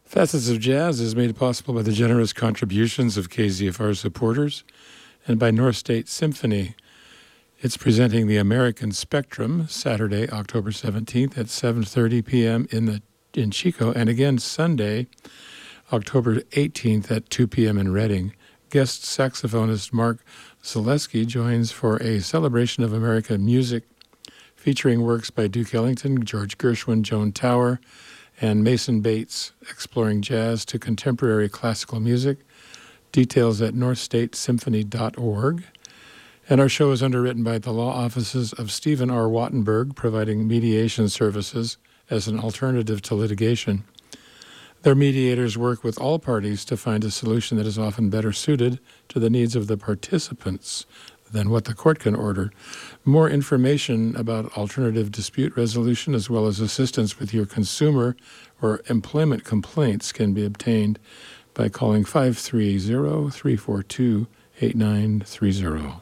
Facets of Jazz is made possible by the generous contributions of KZFR supporters and by North State Symphony. It's presenting the American Spectrum Saturday, October 17th at 7:30 p.m. in Chico, and again Sunday, October 18th at 2 p.m. in Reading. Guest saxophonist Mark Zaleski joins for a celebration of American music featuring works by Duke Ellington, George Gershwin, Joan Tower, and Mason Bates, exploring jazz to contemporary classical music. Details at northstatesymphony.org. And our show is underwritten by the law offices of Stephen R. Wattenberg, providing mediation services as an alternative to litigation. Their mediators work with all parties to find a solution that is often better suited to the needs of the participants than what the court can order. More information about alternative dispute resolution, as well as assistance with your consumer or employment complaints, can be obtained by calling 530-342-8930.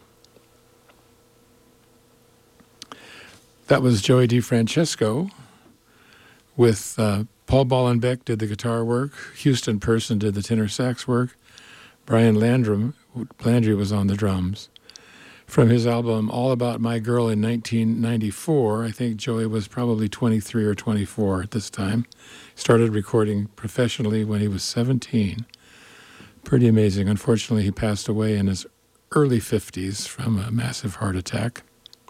That was Joey DeFrancesco with Paul Ballenbeck did the guitar work, Houston Person did the tenor sax work, Brian Landry was on the drums. From his album All About My Girl in 1994, I think Joey was probably 23 or 24 at this time. Started recording professionally when he was 17. Pretty amazing. Unfortunately, he passed away in his early 50s from a massive heart attack.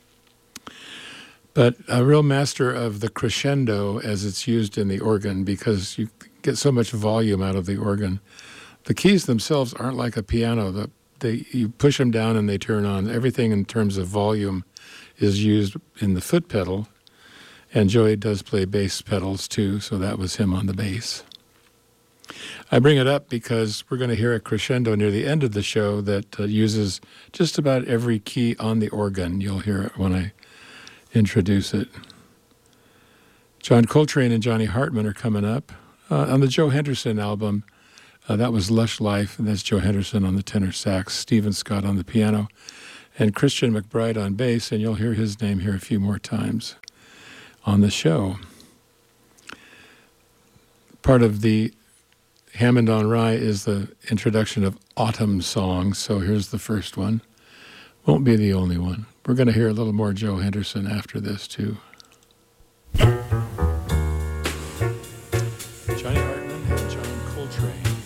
But a real master of the crescendo as it's used in the organ, because you get so much volume out of the organ. The keys themselves aren't like a piano. You push them down and they turn on. Everything in terms of volume is used in the foot pedal. And Joey does play bass pedals too, so that was him on the bass. I bring it up because we're going to hear a crescendo near the end of the show that uses just about every key on the organ. You'll hear it when I introduce it. John Coltrane and Johnny Hartman are coming up. On the Joe Henderson album, that was Lush Life, and that's Joe Henderson on the tenor sax, Stephen Scott on the piano, and Christian McBride on bass, and you'll hear his name here a few more times on the show. Part of the Hammond on Rye is the introduction of autumn songs, so here's the first one. Won't be the only one. We're going to hear a little more Joe Henderson after this, too.